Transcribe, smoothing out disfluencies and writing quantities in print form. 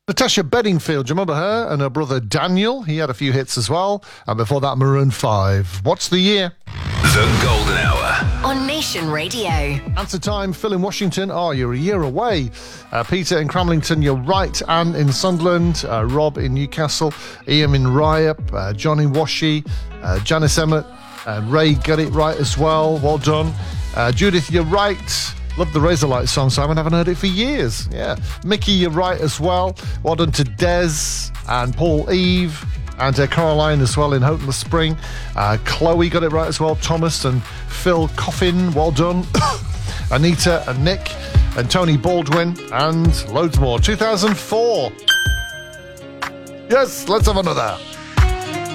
Natasha Bedingfield, do you remember her? And her brother Daniel, he had a few hits as well. And before that, Maroon 5. What's the year? The Golden Hour. On Nation Radio. Answer time, Phil in Washington. Oh, you're a year away. Peter in Cramlington, you're right. Anne in Sunderland. Rob in Newcastle. Ian in Ryup. John in Washi. Janice Emmett. Ray got it right as well. Well done. Judith, you're right. Love the Razorlight song, Simon. Haven't heard it for years. Yeah. Mickey, you're right as well. Well done to Des and Paul Eve and Caroline as well in Houghton Spring. Chloe got it right as well. Thomas and Phil Coffin, well done. Anita and Nick and Tony Baldwin and loads more. 2004. Yes, let's have another.